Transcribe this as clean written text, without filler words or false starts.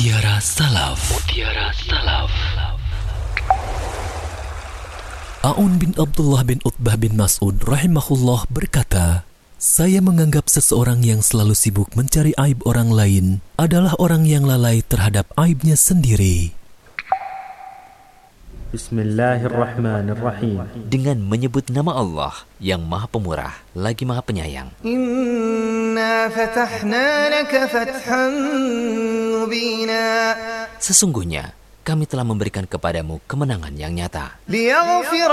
Mutiara Salaf. Mutiara Salaf. Aun bin Abdullah bin Utbah bin Mas'ud rahimahullah berkata, saya menganggap seseorang yang selalu sibuk mencari aib orang lain adalah orang yang lalai terhadap aibnya sendiri. Bismillahirrahmanirrahim. Dengan menyebut nama Allah yang Maha Pemurah lagi Maha Penyayang. Inna fatahna laka fathan mubina. Sesungguhnya kami telah memberikan kepadamu kemenangan yang nyata. Liyaghfira